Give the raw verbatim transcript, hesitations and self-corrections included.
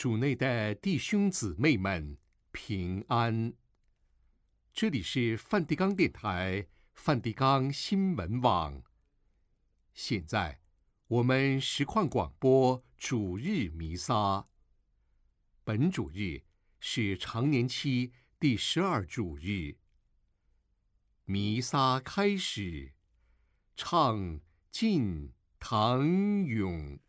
主内的弟兄姊妹们平安。这里是梵蒂冈电台、梵蒂冈新闻网。现在我们实况广播主日弥撒。本主日是常年期第十二主日。弥撒开始，唱进唐咏。